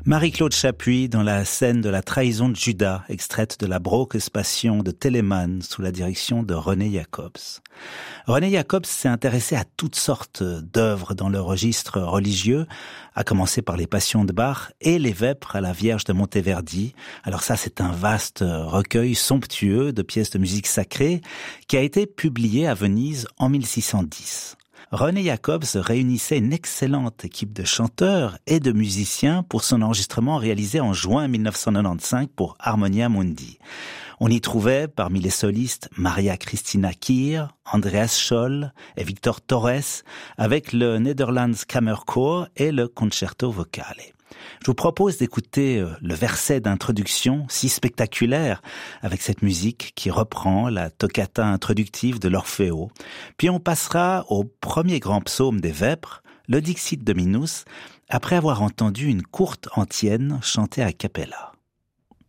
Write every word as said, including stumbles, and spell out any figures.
Marie-Claude Chapuis dans la scène de la trahison de Judas, extraite de la Brockes Passion de Telemann sous la direction de René Jacobs. René Jacobs s'est intéressé à toutes sortes d'œuvres dans le registre religieux, à commencer par les Passions de Bach et les Vêpres à la Vierge de Monteverdi. Alors ça, c'est un vaste recueil somptueux de pièces de musique sacrée qui a été publié à Venise en mille six cent dix. René Jacobs réunissait une excellente équipe de chanteurs et de musiciens pour son enregistrement réalisé en juin mille neuf cent quatre-vingt-quinze pour Harmonia Mundi. On y trouvait parmi les solistes Maria Christina Kier, Andreas Scholl et Victor Torres avec le Netherlands Kammerchor et le Concerto Vocale. Je vous propose d'écouter le verset d'introduction si spectaculaire avec cette musique qui reprend la toccata introductive de l'Orfeo. Puis on passera au premier grand psaume des Vêpres, le Dixit Dominus, après avoir entendu une courte antienne chantée a cappella.